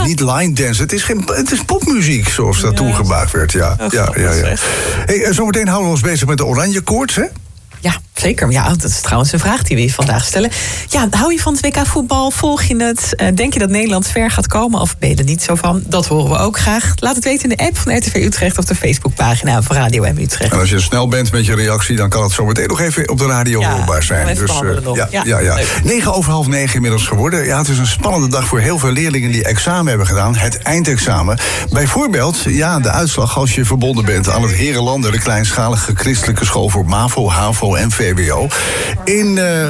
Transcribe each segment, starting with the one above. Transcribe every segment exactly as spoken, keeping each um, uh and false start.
ja. niet line dance. Het is, geen, het is popmuziek, zoals dat ja. toen gemaakt werd. Ja, oh, ja, ja, ja. Hey, zometeen houden we ons bezig met de oranje koorts, hè? Ja, zeker. Ja, dat is trouwens een vraag die we je vandaag stellen. Ja, hou je van het W K voetbal? Volg je het? Uh, denk je dat Nederland ver gaat komen? Of ben je er niet zo van? Dat horen we ook graag. Laat het weten in de app van R T V Utrecht of de Facebookpagina van Radio M Utrecht. En als je snel bent met je reactie, dan kan het zometeen nog even op de radio ja, hoorbaar zijn. Dus, uh, ja, ja, ja, ja. Negen over half negen inmiddels geworden. Ja, het is een spannende dag voor heel veel leerlingen die examen hebben gedaan. Het eindexamen. Bijvoorbeeld, ja, de uitslag als je verbonden bent aan het Herenlanden, de kleinschalige christelijke school voor MAVO, HAVO en V W O. In uh, uh,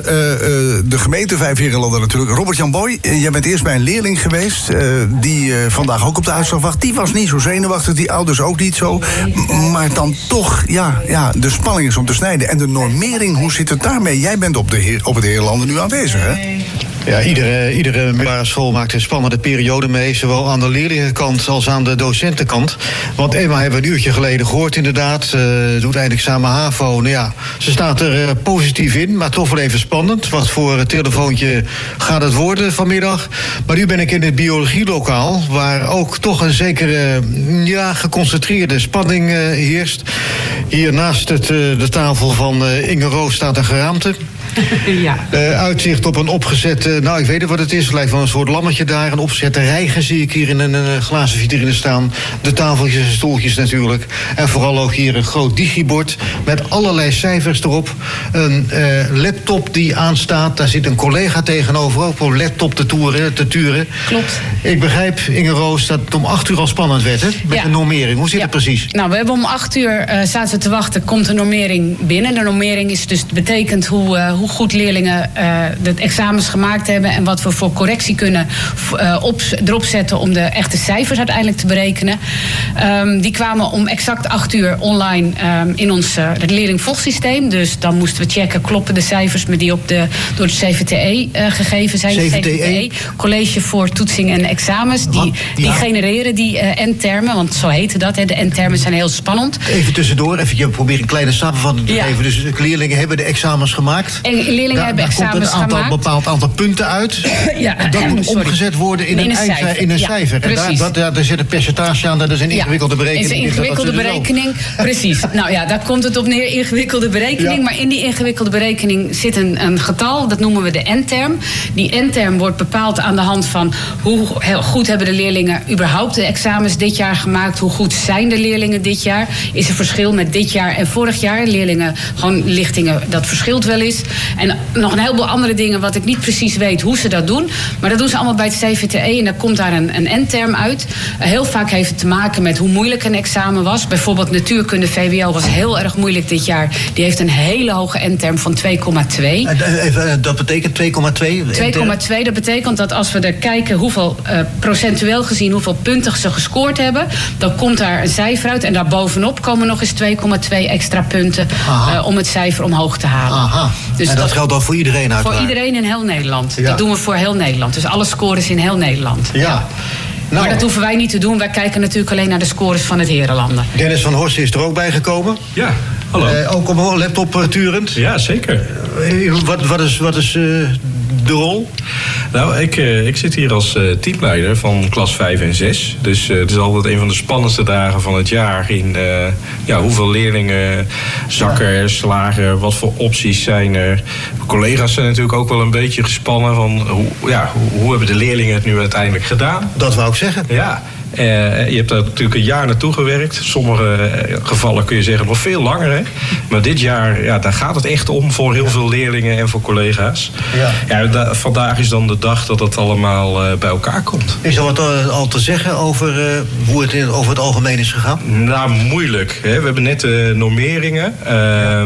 de gemeente Vijf Herenlanden natuurlijk. Robert-Jan Boy, jij bent eerst bij een leerling geweest uh, die uh, vandaag ook op de uitslag wacht. Die was niet zo zenuwachtig, die ouders ook niet zo. M- maar dan toch, ja, ja, de spanning is om te snijden. En de normering, hoe zit het daarmee? Jij bent op, de heer, op het Herenlanden nu aanwezig, hè? Ja, iedere, iedere middelbare school maakt een spannende periode mee, zowel aan de leerlingenkant als aan de docentenkant. Want Emma hebben we een uurtje geleden gehoord inderdaad, uh, doet eindexamen HAVO. Nou ja, ze staat er uh, positief in, maar toch wel even spannend. Wat voor uh, telefoontje gaat het worden vanmiddag? Maar nu ben ik in het biologielokaal, waar ook toch een zekere, uh, ja, geconcentreerde spanning uh, heerst. Hier naast het, uh, de tafel van uh, Inge Roos staat een geraamte. Ja. Uh, uitzicht op een opgezette, nou ik weet niet wat het is, het lijkt wel een soort lammetje daar. Een opgezette reiger zie ik hier in een, een glazen vitrine staan. De tafeltjes en stoeltjes natuurlijk. En vooral ook hier een groot digibord met allerlei cijfers erop. Een uh, laptop die aanstaat, daar zit een collega tegenover ook op een laptop te toeren. Te turen. Klopt. Ik begrijp, Inge Roos, dat het om acht uur al spannend werd, hè? Met ja. de normering. Hoe zit ja. het precies? Nou, we hebben om acht uur uh, zaten we te wachten, komt de normering binnen. De normering is dus betekent hoe, uh, hoe goed leerlingen uh, de examens gemaakt hebben en wat we voor correctie kunnen uh, op, erop zetten om de echte cijfers uiteindelijk te berekenen. Um, die kwamen om exact acht uur online um, in ons uh, het leerlingvolgsysteem. Dus dan moesten we checken, kloppen de cijfers met die op de, door het C V T E uh, gegeven zijn. C V T E? C V T E, College voor Toetsing en Examens. Die, die ja. genereren die uh, endtermen, want zo heette dat. Hè. De endtermen zijn heel spannend. Even tussendoor, even proberen een kleine samenvatting te ja. geven. Dus de leerlingen hebben de examens gemaakt. En leerlingen daar, hebben daar examens komt een aantal, gemaakt. bepaald aantal punten uit. Ja, en dat moet sorry. omgezet worden in, in, een, een, cijfer. cijfer. in een ja, cijfer. En daar, dat, daar, daar zit een percentage aan, dat is een ingewikkelde berekening. Ja, is een ingewikkelde dat, dat berekening, precies. Nou ja, daar komt het op neer, ingewikkelde berekening. Ja. Maar in die ingewikkelde berekening zit een, een getal, dat noemen we de endterm. Die endterm wordt bepaald aan de hand van hoe goed hebben de leerlingen überhaupt de examens dit jaar gemaakt. Hoe goed zijn de leerlingen dit jaar? Is er verschil met dit jaar en vorig jaar? Leerlingen, gewoon lichtingen, dat verschilt wel eens. En nog een heleboel andere dingen wat ik niet precies weet hoe ze dat doen. Maar dat doen ze allemaal bij het C V T E en dan komt daar een, een endterm uit. Uh, heel vaak heeft het te maken met hoe moeilijk een examen was. Bijvoorbeeld natuurkunde V W O was heel erg moeilijk dit jaar. Die heeft een hele hoge endterm van twee komma twee. Even, dat betekent twee komma twee? twee komma twee, dat betekent dat als we er kijken hoeveel uh, procentueel gezien hoeveel punten ze gescoord hebben, dan komt daar een cijfer uit en daarbovenop komen nog eens twee komma twee extra punten uh, om het cijfer omhoog te halen. Aha. Dus en dat, dat geldt dan voor iedereen uiteraard? Voor iedereen in heel Nederland. Ja. Dat doen we voor heel Nederland. Dus alle scores in heel Nederland. Ja. ja. Nou, maar dat hoeven wij niet te doen. Wij kijken natuurlijk alleen naar de scores van het Herenlanden. Dennis van Horst is er ook bij gekomen. Ja, hallo. Uh, ook op een laptop uh, turend. Ja, zeker. Uh, wat, wat is, wat is uh, de rol? Nou, ik, uh, ik zit hier als uh, teamleider van klas vijf en zes. Dus uh, het is altijd een van de spannendste dagen van het jaar. In uh, ja, hoeveel leerlingen zakken er, slagen, wat voor opties zijn er. Mijn collega's zijn natuurlijk ook wel een beetje gespannen van hoe, ja, hoe, hoe hebben de leerlingen het nu uiteindelijk gedaan? Dat wou ik zeggen. Ja. Uh, je hebt daar natuurlijk een jaar naartoe gewerkt. Sommige gevallen kun je zeggen nog veel langer. Hè? Maar dit jaar, ja, daar gaat het echt om voor heel veel leerlingen en voor collega's. Ja. Ja, da- vandaag is dan de dag dat het allemaal uh, bij elkaar komt. Is er wat uh, al te zeggen over uh, hoe het in, over het algemeen is gegaan? Nou, moeilijk. Hè? We hebben net de uh, normeringen. Uh,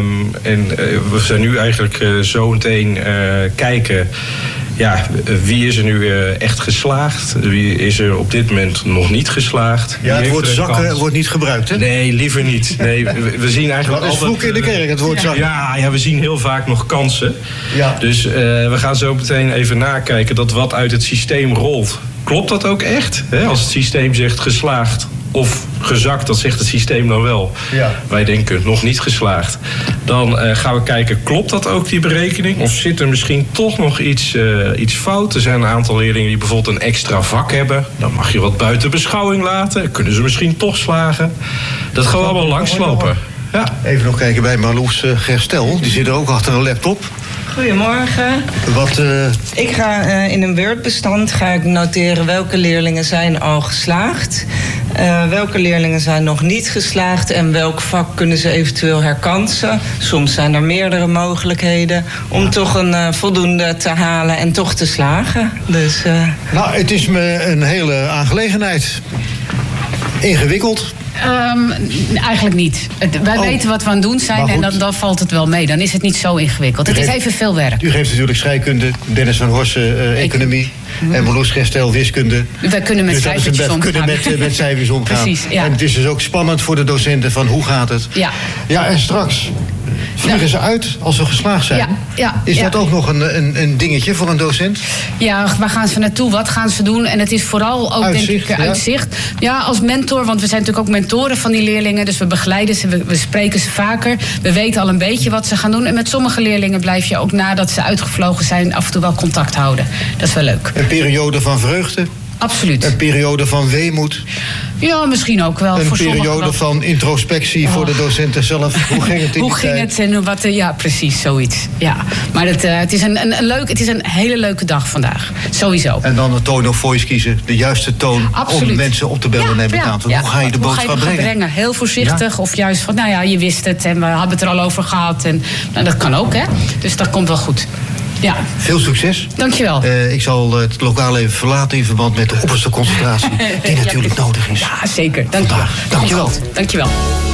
en uh, we zijn nu eigenlijk uh, zo meteen uh, kijken. Ja, wie is er nu uh, echt geslaagd? Wie is er op dit moment nog niet geslaagd? Ja, het woord zakken wordt niet gebruikt, hè? Nee, liever niet. Nee, we, we zien eigenlijk dat is vroeg in de kerk, het woord zakken. Ja, ja, we zien heel vaak nog kansen. Ja. Dus uh, we gaan zo meteen even nakijken dat wat uit het systeem rolt. Klopt dat ook echt? Hè? Als het systeem zegt geslaagd of gezakt, dat zegt het systeem dan wel. Ja. Wij denken nog niet geslaagd. Dan uh, gaan we kijken, klopt dat ook, die berekening? Of zit er misschien toch nog iets, uh, iets fout? Er zijn een aantal leerlingen die bijvoorbeeld een extra vak hebben. Dan mag je wat buiten beschouwing laten. Kunnen ze misschien toch slagen? Dat gaan we allemaal langslopen. Ja. Even nog kijken bij Marloes uh, Gerstel. Die zit er ook achter een laptop. Goedemorgen. Wat, uh... Ik ga uh, in een Word-bestand ga ik noteren welke leerlingen zijn al geslaagd. Uh, welke leerlingen zijn nog niet geslaagd en welk vak kunnen ze eventueel herkansen. Soms zijn er meerdere mogelijkheden om ja. toch een uh, voldoende te halen en toch te slagen. Dus, uh... Nou, het is me een hele aangelegenheid. Ingewikkeld. Um, eigenlijk niet. Wij oh. weten wat we aan het doen zijn en dan, dan valt het wel mee. Dan is het niet zo ingewikkeld. U het geeft, is even veel werk. U geeft natuurlijk scheikunde, Dennis van Horsen uh, economie mm. en Marloes Gerstel wiskunde. Wij kunnen met dus cijfertjes omgaan. We kunnen met, met cijfers omgaan. Precies, ja. En het is dus ook spannend voor de docenten van hoe gaat het. Ja, ja en straks vliegen ja. ze uit als ze geslaagd zijn. Ja, ja, is ja. dat ook nog een, een, een dingetje voor een docent? Ja, waar gaan ze naartoe? Wat gaan ze doen? En het is vooral ook, uitzicht, denk ik, ja. uitzicht. Ja, als mentor, want we zijn natuurlijk ook mentoren van die leerlingen. Dus we begeleiden ze, we, we spreken ze vaker. We weten al een beetje wat ze gaan doen. En met sommige leerlingen blijf je ook nadat ze uitgevlogen zijn af en toe wel contact houden. Dat is wel leuk. Een periode van vreugde? Absoluut. Een periode van weemoed? Ja, misschien ook wel. Een voor periode wel. Van introspectie oh. voor de docenten zelf. Hoe ging het in Hoe die ging tijd? het en wat... Ja, precies, zoiets. Ja. Maar het, uh, het, is een, een, een leuk, het is een hele leuke dag vandaag. Sowieso. En dan de tone of voice kiezen. De juiste toon Absoluut. om mensen op te bellen ja, en ja, te ja. Hoe ga je de boodschap Hoe ga je brengen? brengen? Heel voorzichtig. Ja? Of juist van, nou ja, je wist het en we hadden het er al over gehad. En, nou, dat kan ook, hè. Dus dat komt wel goed. Ja. Veel succes. Dankjewel. Uh, ik zal het lokaal even verlaten in verband met de opperste concentratie die natuurlijk ja, nodig is. Ja, zeker. Dankjewel. Dankjewel. Dankjewel.